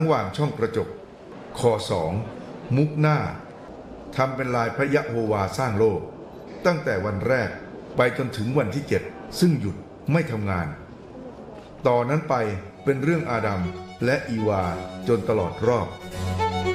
ระหว่างช่องกระจกคอ2มุกหน้าทำเป็นลายพระยะโฮวาสร้างโลกตั้งแต่วันแรกไปจนถึงวันที่7ซึ่งหยุดไม่ทำงานต่อนนั้นไปเป็นเรื่องอาดัมและอีวาจนตลอดรอบ